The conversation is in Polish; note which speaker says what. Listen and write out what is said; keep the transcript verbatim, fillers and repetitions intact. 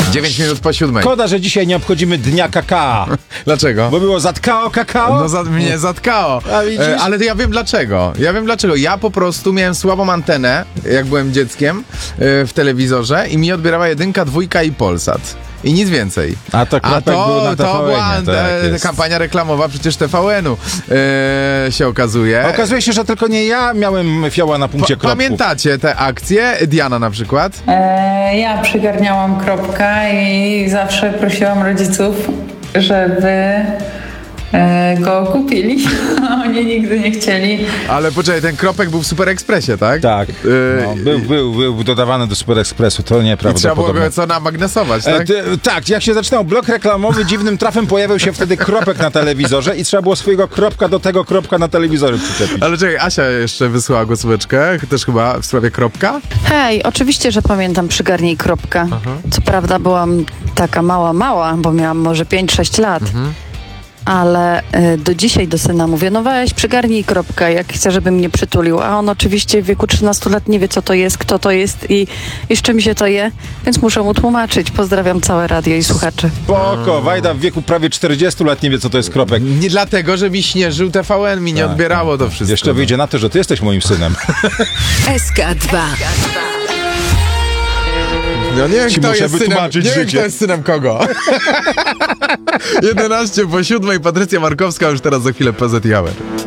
Speaker 1: dziewięć minut po siódmej.
Speaker 2: Szkoda, że dzisiaj nie obchodzimy Dnia Kakao.
Speaker 1: Dlaczego?
Speaker 2: Bo było zatkao kakao?
Speaker 1: No za, mnie zatkało.
Speaker 2: A widzisz?
Speaker 1: E, ale to ja wiem dlaczego. Ja wiem dlaczego. Ja po prostu miałem słabą antenę, jak byłem dzieckiem e, w telewizorze i mi odbierała jedynka, dwójka i Polsat. I nic więcej.
Speaker 2: A to kropek
Speaker 1: A to,
Speaker 2: był na
Speaker 1: to była
Speaker 2: T V N-ie, tak
Speaker 1: e,
Speaker 2: jest.
Speaker 1: kampania reklamowa przecież T V N-u e, się okazuje.
Speaker 2: Okazuje się, że tylko nie ja miałem fioła na punkcie
Speaker 1: Pa,
Speaker 2: kropków.
Speaker 1: pamiętacie te akcje? Diana na przykład?
Speaker 3: E, ja przygarniałam kropka i zawsze prosiłam rodziców, żeby e, go kupili. Oni nigdy nie chcieli.
Speaker 1: Ale poczekaj, ten kropek był w Super Expressie, tak?
Speaker 2: Tak.
Speaker 1: E,
Speaker 2: No, był, był, był dodawany do Super Expressu, to
Speaker 1: I trzeba było
Speaker 2: nieprawdopodobne.
Speaker 1: go co namagnesować,
Speaker 2: E,
Speaker 1: tak?
Speaker 2: ty, tak, jak się zaczynał blok reklamowy, dziwnym trafem pojawiał się wtedy kropek na telewizorze i trzeba było swojego kropka do tego kropka na telewizorze przyczepić.
Speaker 1: Ale czekaj, Asia jeszcze wysłała głosóweczkę, też chyba w sprawie kropka.
Speaker 4: Hej, oczywiście, że pamiętam Przygarnij kropka. Co prawda byłam taka mała, mała, bo miałam może pięć sześć lat. Ale y, do dzisiaj do syna mówię, no weź, przygarnij kropka, jak chcę, żeby mnie przytulił. A on oczywiście w wieku trzynastu lat nie wie, co to jest, kto to jest i, i z czym się to je, więc muszę mu tłumaczyć. Pozdrawiam całe radio i słuchaczy.
Speaker 2: Spoko, Wajda w wieku prawie czterdziestu lat nie wie, co to jest kropek.
Speaker 1: Nie dlatego, że mi śnieżył T V N, mi nie
Speaker 2: Tak,
Speaker 1: odbierało to wszystko.
Speaker 2: Jeszcze wyjdzie na to, że ty jesteś moim synem.
Speaker 5: S K dwa.
Speaker 1: No nie wiem,
Speaker 2: Ci
Speaker 1: kto
Speaker 2: muszę
Speaker 1: jest synem,
Speaker 2: wytłumaczyć
Speaker 1: nie wiem,
Speaker 2: życie.
Speaker 1: kto jest synem kogo. jedenaście po siódmej, Patrycja Markowska, już teraz za chwilę P Z Hour.